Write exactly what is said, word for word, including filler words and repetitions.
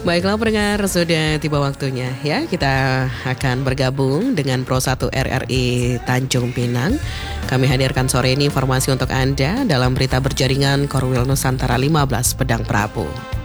Baiklah pendengar, sudah tiba waktunya ya. Kita akan bergabung dengan Pro satu R R I Tanjung Pinang. Kami hadirkan sore ini informasi untuk Anda dalam berita berjaringan Korwil Nusantara lima belas Pedang Prabu.